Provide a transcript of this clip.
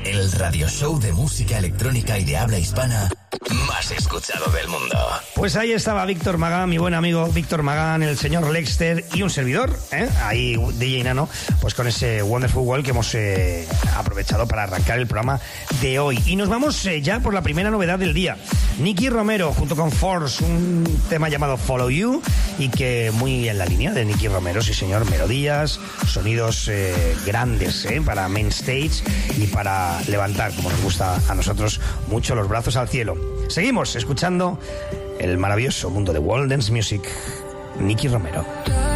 el radio show de música electrónica y de habla hispana más escuchado del mundo. Pues ahí estaba Víctor Magán, mi buen amigo Víctor Magán, el señor Lexter y un servidor, ahí DJ Nano, pues con ese Wonderful World que hemos aprovechado para arrancar el programa de hoy. Y nos vamos ya por la primera novedad del día. Nicky Romero junto con Force, un tema llamado Follow You, y que muy en la línea de Nicky Romero, sí señor, melodías, sonidos grandes para main stage y para levantar, como nos gusta a nosotros, mucho los brazos al cielo. Seguimos escuchando el maravilloso mundo de World Dance Music, Nicky Romero.